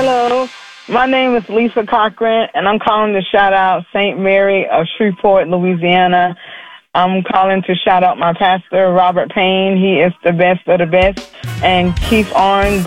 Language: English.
Hello. My name is Lisa Cochran, and I'm calling to shout out St. Mary of Shreveport, Louisiana. I'm calling to shout out my pastor, Robert Payne. He is the best of the best. And Keith Oren.